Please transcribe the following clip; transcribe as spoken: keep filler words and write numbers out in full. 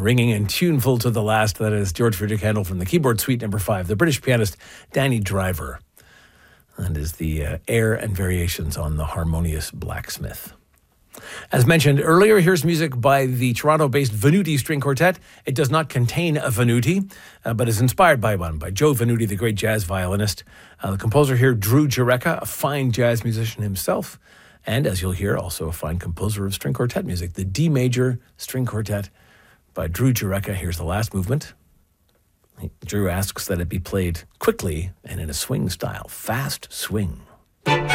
ringing and tuneful to the last. That is George Frideric Handel from the keyboard suite number five. The British pianist Danny Driver. And is the uh, air and variations on the Harmonious Blacksmith. As mentioned earlier, here's music by the Toronto-based Venuti String Quartet. It does not contain a Venuti, uh, but is inspired by one, by Joe Venuti, the great jazz violinist. Uh, the composer here, Drew Jurecka, a fine jazz musician himself, and as you'll hear, also a fine composer of string quartet music. The D Major String Quartet by Drew Jurecka. Here's the last movement. Drew asks that it be played quickly and in a swing style, fast swing.